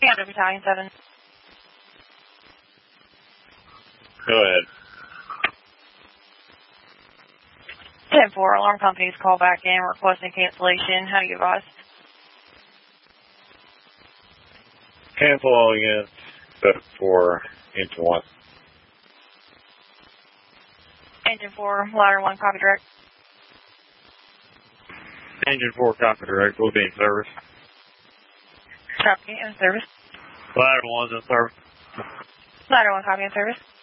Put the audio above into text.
Standard Battalion 7. Go ahead. 10-4, alarm companies call back in requesting cancellation. How do you advise? Cancel all units except for Engine 1. Engine 4, Ladder 1, copy direct. Engine 4, copy direct. We'll be in service. Copy in service. Ladder 1's in service. Ladder 1, copy in service.